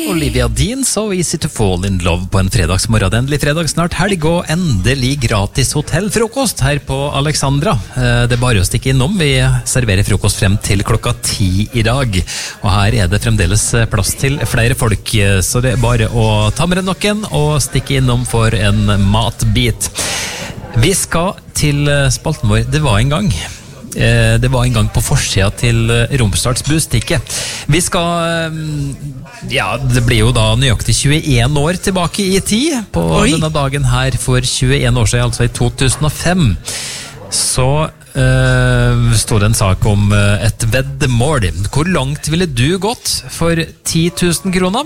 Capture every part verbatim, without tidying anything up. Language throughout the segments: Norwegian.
Olivia Dean, So Easy to Fall in Love på en fredagsmorgen. Endelig fredag, snart helg og endelig gratis hotellfrokost her på Alexandra. Det er bare å stikke innom. Vi serverer frokost frem til klokka ti i dag. Og her er det fremdeles plass til flere folk, så det er bare å ta med noen og stikke innom for en matbit. Vi skal til spalten vår Det var en gang. Det var en gang på forsida til Romsdals Bustikke. Vi skal, ja, det blir jo da nøyaktig tjueen år tilbake i tid på Oi. Denne dagen her for tjueen år siden, altså i to tusen og fem. Så uh, stod det en sak om uh, et veddemål. Hvor langt ville du gått for ti tusen kroner?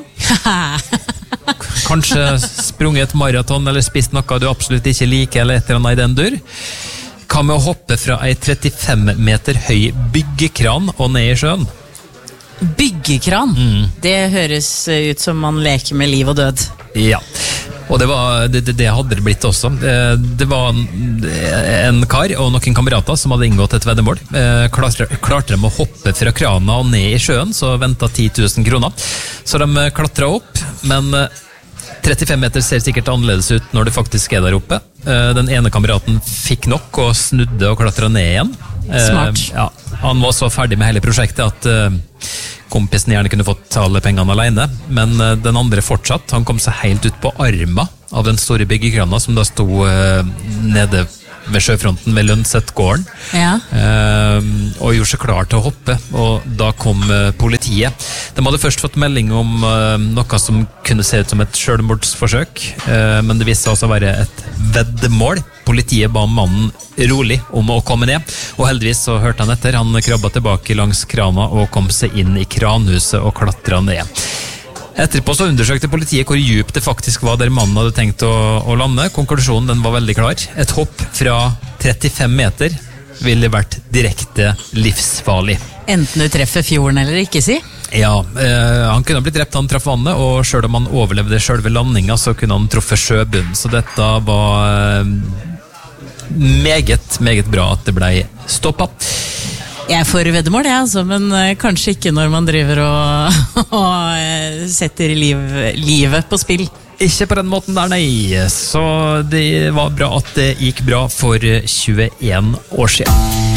Kanskje sprunget et maraton eller spist noe du absolutt ikke liker eller et eller annet i den dur? Hva med å hoppe fra ei trettifem meter høy byggekran og ned i sjøen? Byggekran? Mm. Det høres ut som man leker med liv og død. Ja, og det, var, det, det hadde det blitt også. Det var en kar og noen kamerater som hadde inngått et veddemål. Klarte, klarte de å hoppe fra krana og ned i sjøen, så ventet ti tusen kroner. Så de klatret opp, men trettifem meter ser sikkert annerledes ut når du faktisk er der oppe. Den ene kameraten fikk nok og snudde og klatret ned igjen. Smart. Ja, han var så ferdig med hele prosjektet at kompisen gjerne kunne fått alle pengene alene, men den andre fortsatt. Han kom seg helt ut på armen av den store byggekrana som da stod nede ved sjøfronten ved Lønset-gården, ja. Og gjorde seg klar til å hoppe, og da kom politiet. De hadde først fått melding om noe som kunne se ut som et selvmordsforsøk, men det viste seg også å være et veddemål. Politiet ba mannen rolig om å komme ned, og heldigvis så hørte han etter. Han krabbet tilbake langs krana og kom seg inn i kranhuset og klatret ned. Etterpå så undersøkte politiet hvor djupt det faktisk var der mannen hadde tenkt å, å lande. Konklusjonen den var veldig klar. Et hopp fra trettifem meter ville vært direkte livsfarlig. Enten du treffer fjorden eller ikke, si? Ja, eh, han kunne ha blitt drept, han traff vannet, og selv om han overlevde selve landinga, så kunne han truffet sjøbunnen. Så dette var eh, meget, meget bra at det ble stoppet. Jeg får veddemål, ja, altså, men uh, kanskje ikke når man driver og, og uh, setter liv, livet på spill. Ikke på den måten der, nei. Så det var bra at det gikk bra for tjueen år siden.